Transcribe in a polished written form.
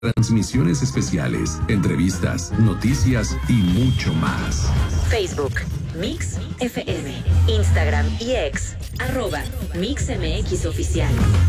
transmisiones especiales, entrevistas, noticias y mucho más. Facebook, Mix FM, Instagram y X, @MixMX Oficial.